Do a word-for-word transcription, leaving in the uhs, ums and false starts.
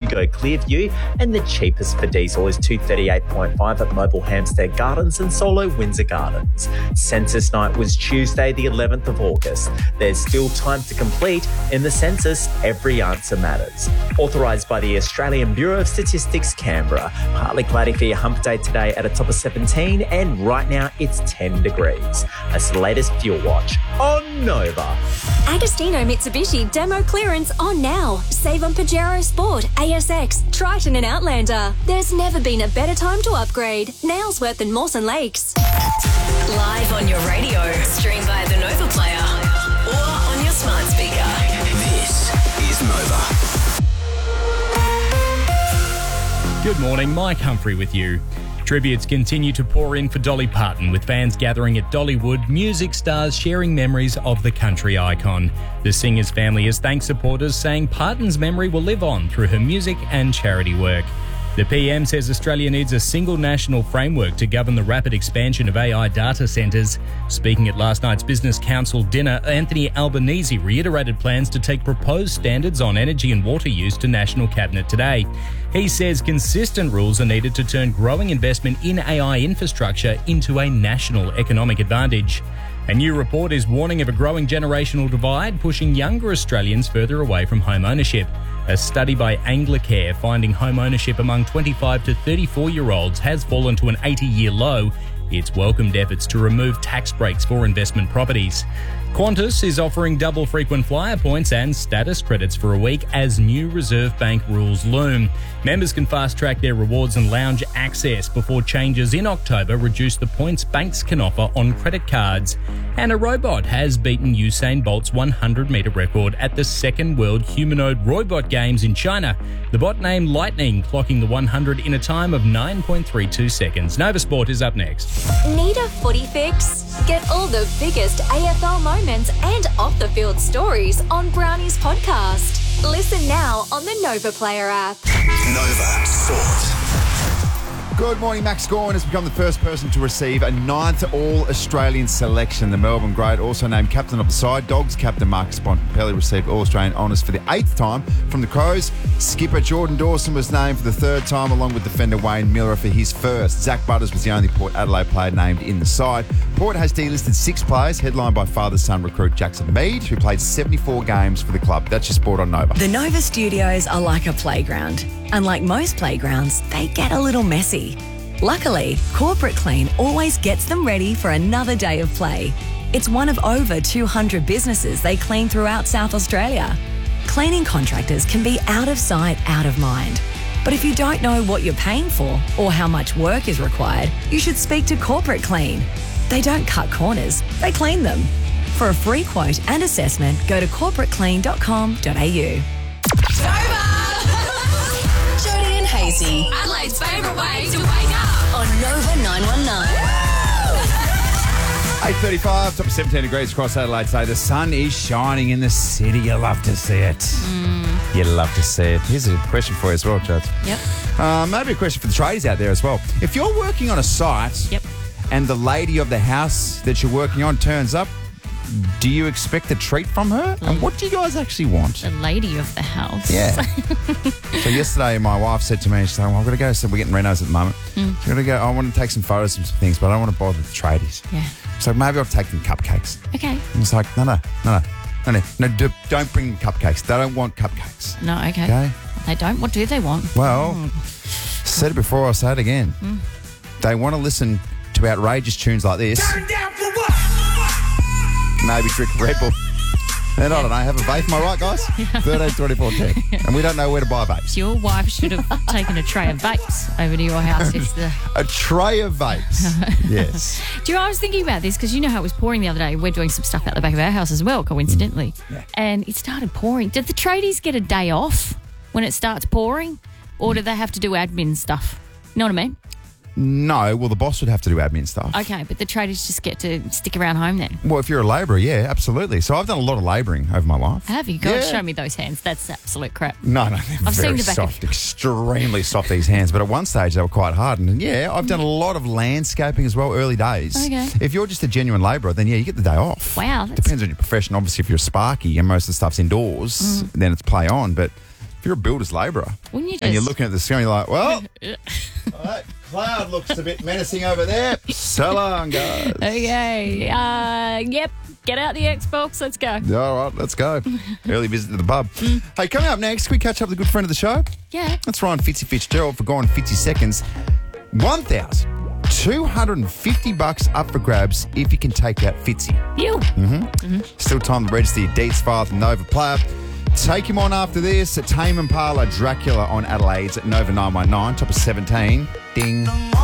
Go Clearview, and the cheapest for diesel is two thirty-eight point five at Mobile Hampstead Gardens and Solo Windsor Gardens. Census night was Tuesday the eleventh of August. There's still time to complete. In the census, every answer matters. Authorised by the Australian Bureau of Statistics, Canberra. Partly cloudy for your hump day today at a top of seventeen, and right now it's ten degrees. That's the latest fuel watch on Nova. Agostino Mitsubishi demo clearance on now. Save on Pajero Sport, A S X, Triton and Outlander. There's never been a better time to upgrade. Nailsworth and Mawson Lakes. Live on your radio, stream via the Nova Player or on your smart speaker. This is Nova. Good morning, Mike Humphrey with you. Tributes continue to pour in for Dolly Parton, with fans gathering at Dollywood, music stars sharing memories of the country icon. The singer's family has thanked supporters, saying Parton's memory will live on through her music and charity work. The P M says Australia needs a single national framework to govern the rapid expansion of A I data centres. Speaking at last night's Business Council dinner, Anthony Albanese reiterated plans to take proposed standards on energy and water use to National Cabinet today. He says consistent rules are needed to turn growing investment in A I infrastructure into a national economic advantage. A new report is warning of a growing generational divide, pushing younger Australians further away from home ownership. A study by Anglicare finding home ownership among twenty-five to thirty-four-year-olds has fallen to an eighty-year low. It's welcomed efforts to remove tax breaks for investment properties. Qantas is offering double frequent flyer points and status credits for a week as new Reserve Bank rules loom. Members can fast-track their rewards and lounge access before changes in October reduce the points banks can offer on credit cards. And a robot has beaten Usain Bolt's one hundred metre record at the second World Humanoid Robot Games in China. The bot named Lightning clocking the one hundred in a time of nine point three two seconds. Nova Sport is up next. Need a footy fix? Get all the biggest A F L moments and off-the-field stories on Brownie's podcast. Listen now on the Nova Player app. Nova Sport. Good morning. Max Gorman has become the first person to receive a ninth All-Australian selection. The Melbourne great also named captain of the side. Dogs captain Marcus Bontempelli received All-Australian honours for the eighth time from the Crows. Skipper Jordan Dawson was named for the third time, along with defender Wayne Miller for his first. Zach Butters was the only Port Adelaide player named in the side. Port has delisted six players, headlined by father-son recruit Jackson Mead, who played seventy-four games for the club. That's your sport on Nova. The Nova studios are like a playground. Unlike most playgrounds, they get a little messy. Luckily, Corporate Clean always gets them ready for another day of play. It's one of over two hundred businesses they clean throughout South Australia. Cleaning contractors can be out of sight, out of mind. But if you don't know what you're paying for or how much work is required, you should speak to Corporate Clean. They don't cut corners, they clean them. For a free quote and assessment, go to corporate clean dot com dot a u. Jody and Hazy, Adelaide's favourite way to wake up on Nova nine one nine. eight thirty-five, top of seventeen degrees across Adelaide today. The sun is shining in the city. You love to see it. Mm. You love to see it. Here's a question for you as well, Chad. Yep. Uh, maybe a question for the tradies out there as well. If you're working on a site Yep. and the lady of the house that you're working on turns up, do you expect a treat from her? And what do you guys actually want? The lady of the house. Yeah. So yesterday, my wife said to me, she's like, well, I've got to go. So we're getting renos at the moment. Mm. So I've got to go. I want to take some photos of some things, but I don't want to bother the tradies. Yeah. So maybe I'll take them cupcakes. Okay. And it's like, no, no, no, no, no, no, no do, don't bring them cupcakes. They don't want cupcakes. No, okay. Okay? They don't? What do they want? Well, Mm. said it before, I'll say it again. Mm. They want to listen to outrageous tunes like this. Turn down for what? Maybe drink Red Bull. And I don't know, have a vape, am I right, guys? thirteen twenty-four ten. And we don't know where to buy vapes. Your wife should have taken a tray of vapes over to your house yesterday. A tray of vapes. Yes. Do you know, I was thinking about this because you know how it was pouring the other day. We're doing some stuff out the back of our house as well, coincidentally. Mm. Yeah. And it started pouring. Did the tradies get a day off when it starts pouring? Or do they have to do admin stuff? You know what I mean? No, well, the boss would have to do admin stuff. Okay, but the tradies just get to stick around home then. Well, if you're a labourer, yeah, absolutely. So I've done a lot of labouring over my life. Have you? God, Yeah. show me those hands. That's absolute crap. No, no, they're I've very seen the back soft, of- extremely soft, these hands. But at one stage, they were quite hard. And yeah, I've done a lot of landscaping as well, early days. Okay. If you're just a genuine labourer, then yeah, you get the day off. Wow, that's- Depends on your profession. Obviously, if you're a sparky and most of the stuff's indoors, Mm. then it's play on. But If you're a builder's labourer Wouldn't you just... and you're looking at the sky, you're like, well, that cloud looks a bit menacing over there. So long, guys. Okay. Uh, yep. Get out the Xbox. Let's go. All right, let's go. Early visit to the pub. Hey, coming up next, can we catch up with a good friend of the show? Yeah. That's Ryan Fitzy Fitzgerald for Gone fifty seconds. one thousand two hundred fifty bucks up for grabs if you can take out Fitzy. You. Mm-hmm. Still time to register your deets file with Nova Player. Take him on after this. Tame Impala Dracula on Adelaide's at Nova nine one nine, top of seventeen. Ding.